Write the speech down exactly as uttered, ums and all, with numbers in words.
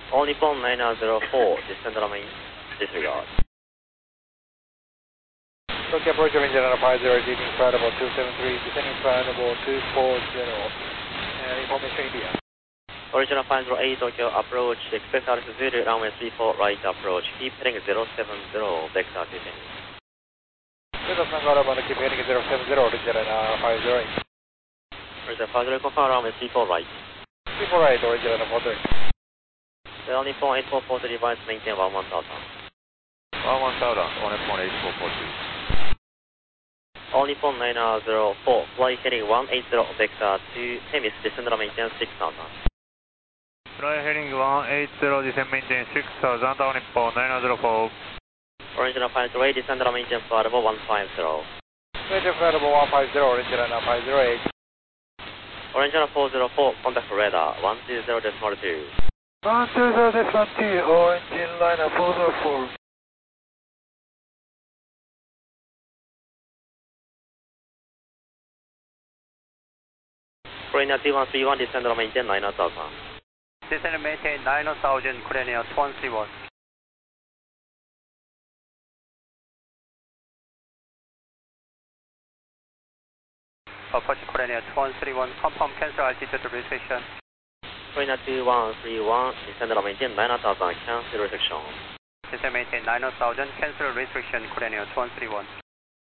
All Nippon nine zero four, descend runway, disregard. Tokyo approach engine runway five zero, leaving flight level two seven three, descending flight level two four zero, uh, information India. Original five zero eight, Tokyo approach, expect altitude runway three four right approach, keep heading zero seven zero, vector descending. Delta Sangara, keep heading zero seven zero, original uh, five zero eight. Original five zero eight, confirm runway three four right. three four right, original four three. All Nippon eight four four three, device maintain one one thousand. one one thousand, All Nippon eight four four three. All Nippon nine zero four, fly heading one eight zero, vector to Hemis, descend runway maintain six thousand. Fly heading one eight zero, descend maintain six thousand, All Nippon nine zero four. Original five zero eight, descend runway maintain flight level one five zero. Maintain flight level one five zero, original five zero eight. Original four zero four, contact radar one two zero decimal two. one two zero decimal two, engine liner four zero four. Korean T one three one, descend runway maintain nine thousand. Descend and maintain nine thousand, Korean Air two one three one. Approach Korean Air two one three one, confirm cancel altitude restriction. Korean T one three one, descend runway maintain nine thousand, cancel restriction. Descend maintain nine thousand, cancel restriction, Korean Air two one three one.